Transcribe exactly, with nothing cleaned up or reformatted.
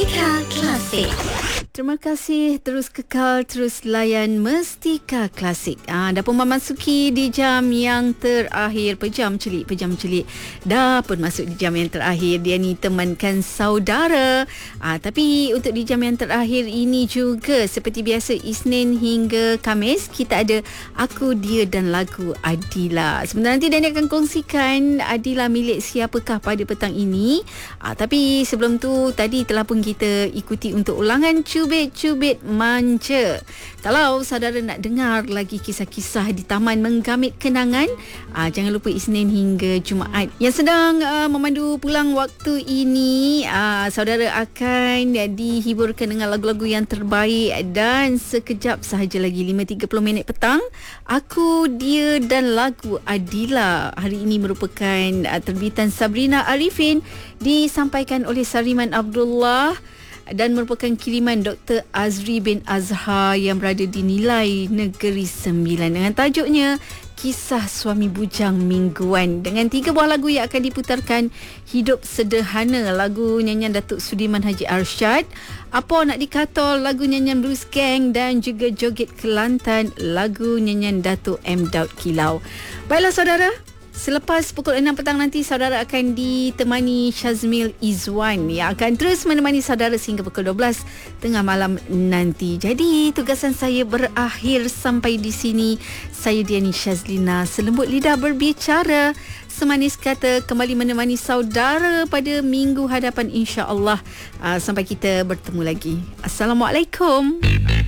Mustika Klasik. Terima kasih, terus kekal, terus layan Mustika Klasik. Ah, dah pun memasuki di jam yang terakhir. Pejam celik, pejam celik. Dah pun masuk di jam yang terakhir. Dia ni temankan saudara. Ah, tapi untuk di jam yang terakhir ini juga, seperti biasa, Isnin hingga Khamis, kita ada Aku, Dia dan Lagu Adila. Sebenarnya nanti Dani akan kongsikan Adila milik siapakah pada petang ini. Ah, tapi sebelum tu, tadi telah pun kita ikuti untuk ulangan Cubit-Cubit Manja. Kalau saudara nak dengar lagi kisah-kisah di Taman Menggamit Kenangan, aa, jangan lupa Isnin hingga Jumaat. Yang sedang aa, memandu pulang waktu ini, aa, saudara akan dihiburkan dengan lagu-lagu yang terbaik. Dan sekejap sahaja lagi, lima tiga puluh minit petang, Aku, Dia dan Lagu Adila. Hari ini merupakan aa, terbitan Sabrina Arifin, disampaikan oleh Sariman Abdullah dan merupakan kiriman Doktor Azri bin Azhar yang berada di Nilai Negeri Sembilan dengan tajuknya Kisah Suami Bujang Mingguan. Dengan tiga buah lagu yang akan diputarkan, Hidup Sederhana, lagu nyanyian Datuk Sudirman Haji Arsyad, Apa Nak Dikatol, lagu nyanyian Blues Gang, dan juga Joget Kelantan, lagu nyanyian Datuk M. Daud Kilau. Baiklah saudara, selepas pukul enam petang nanti, saudara akan ditemani Syazmil Izwan yang akan terus menemani saudara sehingga pukul dua belas tengah malam nanti. Jadi tugasan saya berakhir sampai di sini. Saya Diani Syazlina, selembut lidah berbicara, semanis kata, kembali menemani saudara pada minggu hadapan, insya-Allah. Uh, sampai kita bertemu lagi. Assalamualaikum.